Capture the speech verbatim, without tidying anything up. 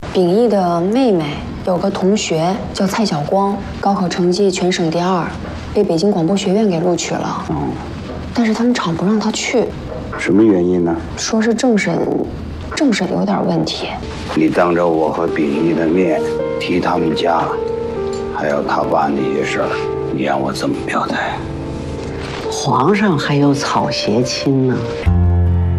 秉义的妹妹有个同学叫蔡晓光，高考成绩全省第二，被北京广播学院给录取了。哦，但是他们厂不让他去， 什么原因呢？ 说是政审，政审有点问题。 你当着我和秉义的面提他们家，还有他爸那些事儿，你让我怎么表态？ 皇上还有草鞋亲呢。